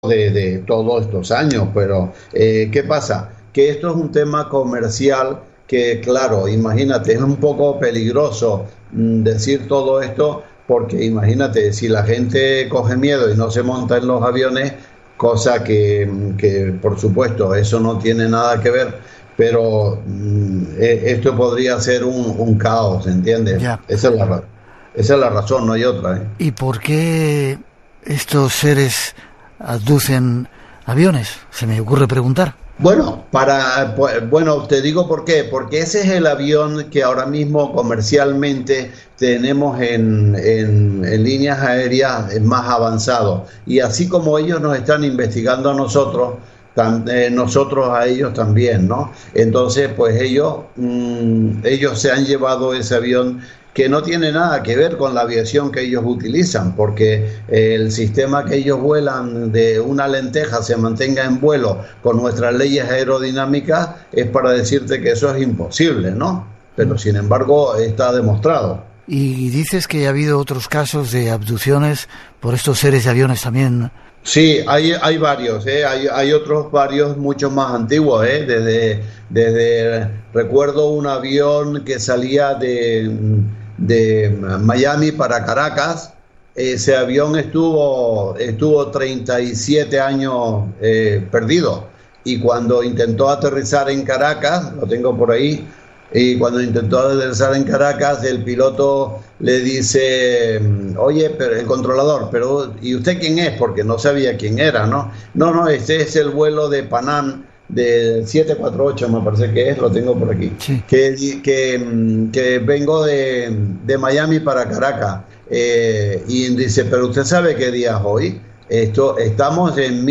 de todos estos años, pero ¿qué pasa? Que esto es un tema comercial que, claro, imagínate, es un poco peligroso decir todo esto, porque imagínate, si la gente coge miedo y no se monta en los aviones, cosa que por supuesto, eso no tiene nada que ver, pero esto podría ser un caos, ¿entiendes? Ya. Esa es la razón, no hay otra, ¿eh? ¿Y por qué estos seres abducen aviones? Se me ocurre preguntar. Bueno, bueno, te digo por qué, porque ese es el avión que ahora mismo comercialmente tenemos en líneas aéreas más avanzados. Y así como ellos nos están investigando a nosotros, nosotros a ellos también, ¿no? Entonces, pues ellos se han llevado ese avión que no tiene nada que ver con la aviación que ellos utilizan, porque el sistema que ellos vuelan de una lenteja se mantenga en vuelo con nuestras leyes aerodinámicas es para decirte que eso es imposible, ¿no? Pero sin embargo está demostrado. Y dices que ha habido otros casos de abducciones por estos seres de aviones también. Sí, hay varios, hay otros varios mucho más antiguos, recuerdo un avión que salía de Miami para Caracas. Ese avión estuvo 37 años perdido, y cuando intentó aterrizar en Caracas, lo tengo por ahí, y cuando intentó aterrizar en Caracas, el piloto le dice, oye, pero el controlador, pero ¿y usted quién es? Porque no sabía quién era, ¿no? No, este es el vuelo de Panam de 748, me parece que es, lo tengo por aquí, Sí. que vengo de Miami para Caracas. Y dice, pero ¿usted sabe qué día es hoy? Estamos en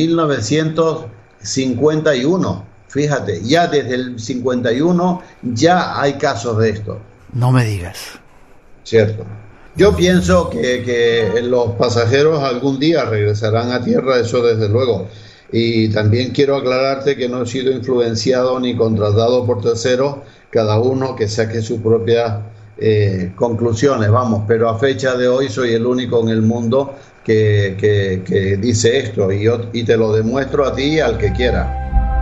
1951. Fíjate, ya desde el 51 ya hay casos de esto. No me digas. Cierto. Yo pienso que los pasajeros algún día regresarán a tierra, eso desde luego. Y también quiero aclararte que no he sido influenciado ni contratado por terceros, cada uno que saque sus propias conclusiones, vamos. Pero a fecha de hoy soy el único en el mundo que dice esto, y te lo demuestro a ti y al que quiera.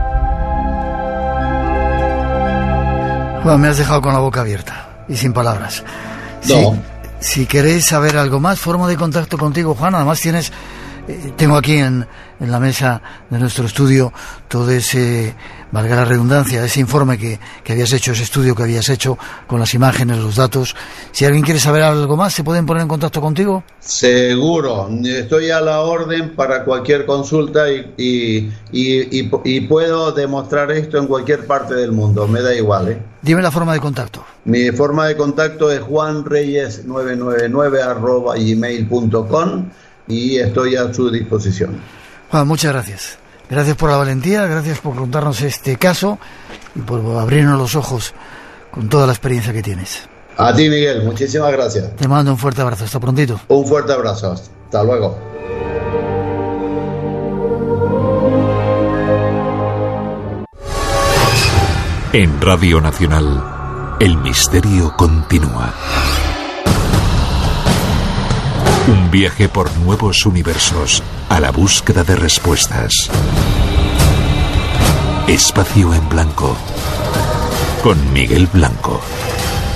Bueno, me has dejado con la boca abierta y sin palabras. No. Si queréis saber algo más, forma de contacto contigo, Juan. Además tengo aquí en la mesa de nuestro estudio todo ese, valga la redundancia, ese informe que habías hecho, ese estudio que habías hecho con las imágenes, los datos. Si alguien quiere saber algo más, ¿se pueden poner en contacto contigo? Seguro, estoy a la orden para cualquier consulta y puedo demostrar esto en cualquier parte del mundo, me da igual, ¿eh? Dime la forma de contacto. Mi forma de contacto es juanreyes999@gmail.com y estoy a su disposición. Juan, muchas gracias. Gracias por la valentía, gracias por contarnos este caso y por abrirnos los ojos con toda la experiencia que tienes. A ti, Miguel, muchísimas gracias. Te mando un fuerte abrazo, hasta prontito. Un fuerte abrazo, hasta luego. En Radio Nacional, el misterio continúa. Un viaje por nuevos universos a la búsqueda de respuestas. Espacio en Blanco con Miguel Blanco.